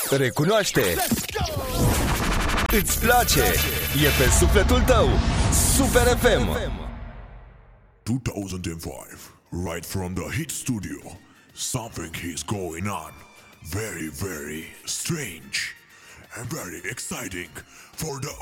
Recunoaște. Îți place. E pe sufletul tău. Super FM. 2005, right from the Hit Studio. Something is going on. Very, very strange and very exciting for the